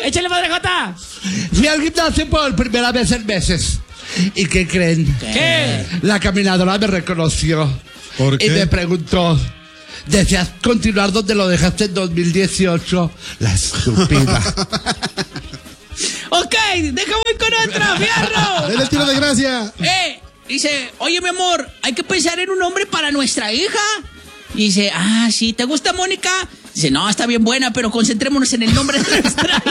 Échale, Padre Jota. Fui al gimnasio por primera vez en meses. ¿Y qué creen? ¿Qué? La caminadora me reconoció. ¿Por qué? Y me preguntó, ¿deseas continuar donde lo dejaste en 2018? La estúpida. Ok, déjame ir con otra, fierro. ¡Dale el tiro de gracia! Dice, oye, mi amor, hay que pensar en un nombre para nuestra hija. Y dice, sí, ¿te gusta Mónica? Dice, no, está bien buena, pero concentrémonos en el nombre de nuestra hija.